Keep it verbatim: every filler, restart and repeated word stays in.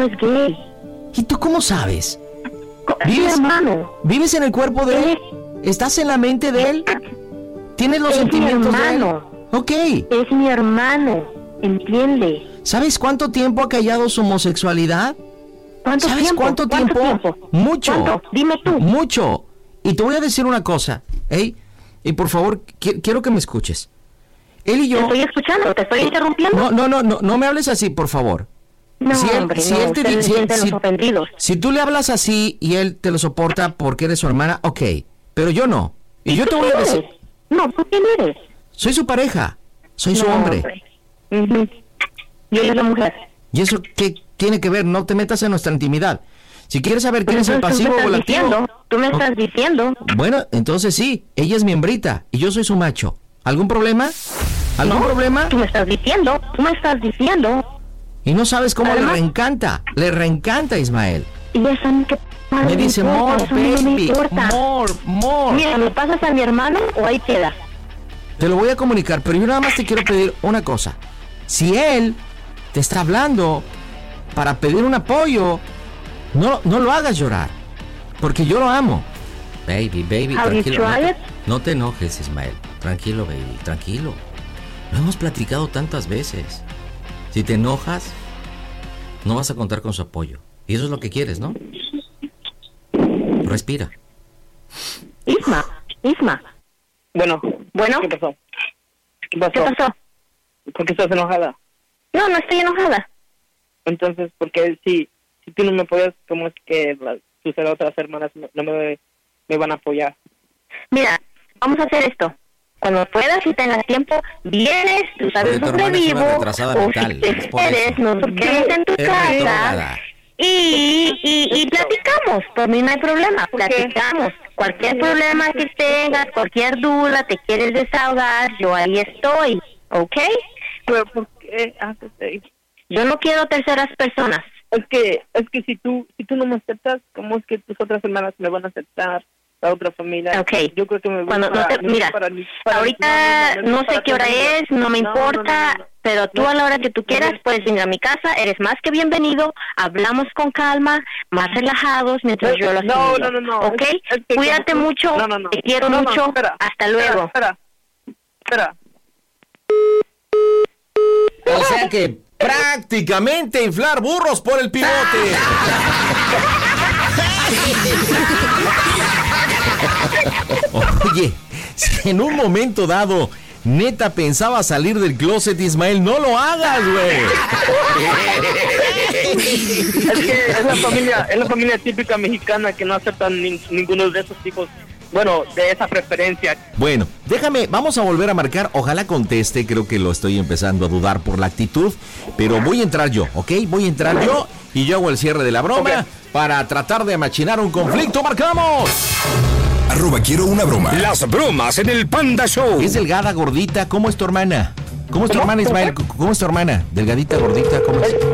es gay. ¿Y tú cómo sabes? Es mi hermano. ¿Vives en el cuerpo de él? ¿Estás en la mente de él? ¿Tienes los Es sentimientos mi de él? hermano. Ok. Es mi hermano, ¿entiende? ¿Sabes cuánto tiempo ha callado su homosexualidad? ¿Cuánto ¿Sabes tiempo? cuánto tiempo? tiempo? Mucho. ¿Cuánto? Dime tú. Mucho. Y te voy a decir una cosa, ¿eh? Y por favor, qu- quiero que me escuches. Él y yo... Te estoy escuchando, te estoy interrumpiendo. No, no, no, no, no me hables así, por favor. No, Si él- hombre, si no, él te ustedes di- si- sienten si- los ofendidos. Si tú le hablas así y él te lo soporta porque eres su hermana, ok. Pero yo no. Y yo ¿Tú te voy quién a decir... eres? No, ¿tú quién eres? Soy su pareja. Soy su No, hombre. Ujú. Y ella es la mujer. ¿Y eso qué tiene que ver? No te metas en nuestra intimidad. Si quieres saber quién es el Entonces, pasivo tú o me el estás activo... diciendo, tú me estás diciendo. Bueno, entonces sí, ella es mi hembrita y yo soy su macho. ¿Algún problema? ¿Algún No, problema? Tú me estás diciendo, tú me estás diciendo. Y no sabes cómo Además- le reencanta. Le reencanta, Ismael. Y eso a mí que Me dice, more, eso a mí no me baby, importa. more, more. Mira, ¿me pasas a mi hermano o ahí queda? Te lo voy a comunicar, pero yo nada más te quiero pedir una cosa. Si él te está hablando para pedir un apoyo, no, no lo hagas llorar, porque yo lo amo. Baby, baby, Have you tranquilo. No tried te, it? no te enojes, Ismael. Tranquilo, baby, tranquilo. Lo hemos platicado tantas veces. Si te enojas, no vas a contar con su apoyo. Y eso es lo que quieres, ¿no? Respira. Isma, Isma. Bueno, Bueno, ¿qué pasó? ¿Qué pasó? ¿qué pasó? ¿Por qué estás enojada? No, no estoy enojada. Entonces, porque si, si tú no me apoyas, ¿cómo es que las, tus otras hermanas no, no me, me van a apoyar? Mira, vamos a hacer esto. Cuando puedas y tengas tiempo, vienes, tú sabes Porque tu dónde hermana es una vivo, retrasada o mental, si te es por quieres, eso. nos quedamos en tu Es casa retrógrada. y, y, y platicamos. Por mí no hay problema, platicamos. Cualquier problema que tengas, cualquier duda, te quieres desahogar, yo ahí estoy, ¿ok? Pero ¿por qué haces eso? Yo no quiero terceras personas. Es que, es que si tú, si tú no me aceptas, ¿cómo es que tus otras hermanas me van a aceptar? La otra familia. Ok. Yo creo que me voy Cuando no para, te, mira, para, para, para, ahorita no sé para qué hora tener- es, no me no, importa, no, no, no. pero tú No. a la hora que tú quieras No. puedes venir a mi casa, eres más que bienvenido, hablamos con calma, más relajados mientras No, yo lo no, asimilo, no, no, no. ¿ok? Es- es que Cuídate como tú- mucho, no, no, no. te quiero No, no, mucho, espera, hasta espera, luego. Espera, espera. O sea que prácticamente inflar burros por el pivote. Oye, si en un momento dado neta pensaba salir del closet, Ismael, no lo hagas, güey. Es que es la familia, es la familia típica mexicana que no aceptan nin- ninguno de esos tipos, bueno, de esa preferencia. Bueno, déjame, vamos a volver a marcar, ojalá conteste, creo que lo estoy empezando a dudar por la actitud, pero voy a entrar yo, ¿ok? Voy a entrar yo y yo hago el cierre de la broma Ok. para tratar de machinar un conflicto. ¡Marcamos! Arroba quiero una broma. Las bromas en el Panda Show. Es delgada, gordita, ¿cómo es tu hermana? ¿Cómo es tu ¿Cómo? hermana, Ismael? ¿Cómo es tu hermana? Delgadita, gordita, ¿cómo es?